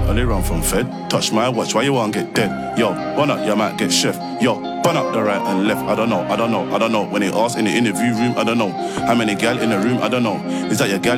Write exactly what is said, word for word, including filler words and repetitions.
only run from Fed. Touch my watch, why you won't get dead? Yo, run up, you might get chef. Yo, burn up the right and left. I don't know, I don't know, I don't know. When they ask in the interview room, I don't know. How many gal in the room, I don't know. Is that your gal